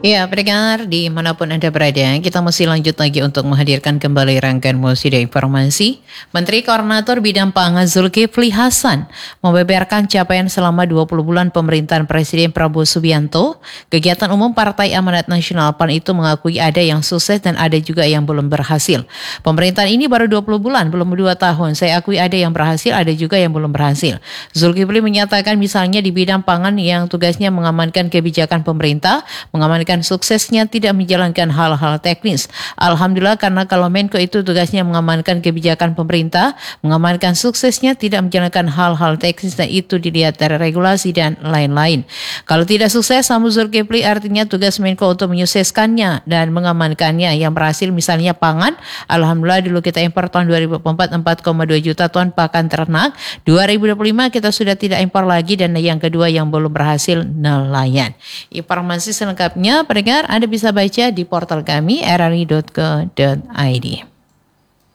Ya, pendengar dimanapun Anda berada, kita masih lanjut lagi untuk menghadirkan kembali rangkaian musik dan informasi. Menteri Koordinator Bidang Pangan Zulkifli Hasan membeberkan capaian selama 20 bulan pemerintahan Presiden Prabowo Subianto. Kegiatan umum Partai Amanat Nasional PAN itu mengakui ada yang sukses dan ada juga yang belum berhasil. Pemerintahan ini baru 20 bulan, belum 2 tahun. Saya akui ada yang berhasil, ada juga yang belum berhasil. Zulkifli menyatakan misalnya di bidang pangan yang tugasnya mengamankan kebijakan pemerintah, mengamankan suksesnya tidak menjalankan hal-hal teknis. Alhamdulillah, karena kalau Menko itu tugasnya mengamankan kebijakan pemerintah, mengamankan suksesnya tidak menjalankan hal-hal teknis dan itu dilihat dari regulasi dan lain-lain. Kalau tidak sukses, Samu Zulkifli artinya tugas Menko untuk menyukseskannya dan mengamankannya. Yang berhasil misalnya pangan, alhamdulillah dulu kita impor tahun 2004 4,2 juta ton pakan ternak. 2025 kita sudah tidak impor lagi dan yang kedua yang belum berhasil nelayan. Informasi selengkapnya pendengar Anda bisa baca di portal kami rri.co.id.